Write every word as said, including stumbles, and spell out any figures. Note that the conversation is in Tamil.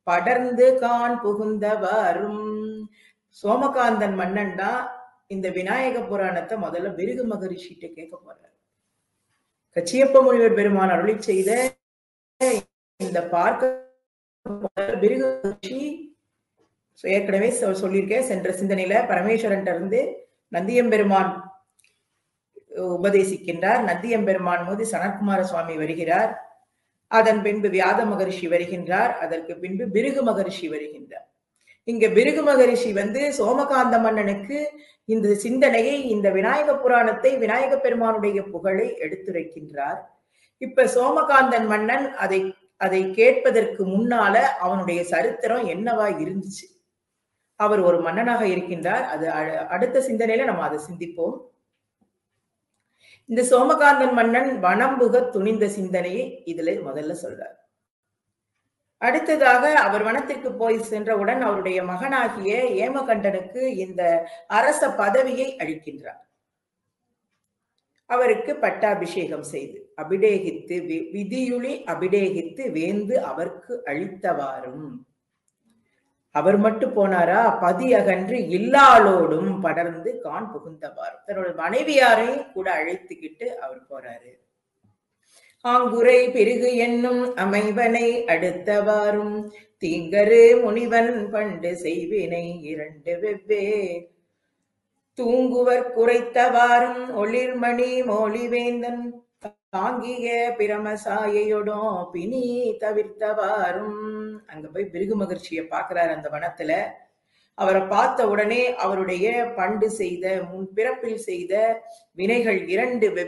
படர்ந்து கான் புகுந்தவாறும். சோமகாந்தன் மன்னன் தான் இந்த விநாயக புராணத்தை முதல்ல பிருகு மகரிஷிட்ட கேட்க போறார். கச்சியப்ப முனிவர் பெருமான் அருளி செய்த இந்த பார்க்க பிருகு மகரிஷி ஏற்கனவே சொல்லியிருக்கேன், சென்ற சிந்தனையில பரமேஸ்வரன் இருந்து நந்தியம்பெருமான் உபதேசிக்கின்றார். நந்தியம்பெருமான் போது சனத்குமார சுவாமி வருகிறார். அதன் பின்பு வியாத மகரிஷி வருகின்றார். அதற்கு பின்பு பிருகு மகரிஷி வருகின்றார். இங்க பிருகு மகரிஷி வந்து சோமகாந்த மன்னனுக்கு இந்த சிந்தனையை, இந்த விநாயக புராணத்தை, விநாயக பெருமானுடைய புகழை எடுத்துரைக்கின்றார். இப்ப சோமகாந்தன் மன்னன் அதை அதை கேட்பதற்கு முன்னால அவனுடைய சரித்திரம் என்னவா இருந்துச்சு? அவர் ஒரு மன்னனாக இருக்கின்றார். அது அடுத்த சிந்தனையில நம்ம அதை சிந்திப்போம். இந்த சோமகாந்தன் மன்னன் வனம்புக துணிந்த சிந்தனையை இதுல முதல்ல சொல்றார். அடுத்ததாக அவர் வனத்திற்கு போய் சென்றவுடன் அவருடைய மகனாகிய ஏமகண்டனுக்கு இந்த அரச பதவியை அளிக்கின்றார். அவருக்கு பட்டாபிஷேகம் செய்து அபிடேகித்து விதியுளி அபிடேகித்து வேந்து அவர்க்கு அளித்தவாறும். அவர் மட்டும் போனாரா? பதி அகன்று இல்லாளோடும் படர்ந்து கான் புகுந்தவாறு. தன்னோட மனைவியாரையும் கூட அழைத்துக்கிட்டு அவர் போறாரு. ஆங்குரை பிருகு என்னும் அமைவனை அடுத்தவாறும் தீங்கரு முனிவன் பண்டு செய்வினை இரண்டு வெவ்வேறு தூங்குவர் குறைத்தவாறும் ஒளிர்மணி மோழிவேந்தன் தாங்கிய பிரமசாயையோடும் பிணி தவிர்த்தவாறும். அங்க போய் பிருகு மகர்ஷிய பாக்குறாரு அந்த வனத்துல. அவரை பார்த்த உடனே அவருடைய பண்டு செய்த முன் பிறப்பில் செய்த வினைகள் இரண்டு